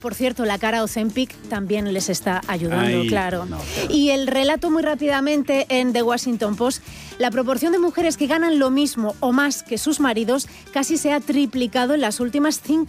Por cierto, la cara Ozempic también les está ayudando, Ay, claro. no. Y el relato muy rápidamente en The Washington Post, la proporción de mujeres que ganan lo mismo o más que sus maridos casi se ha triplicado en las últimas 5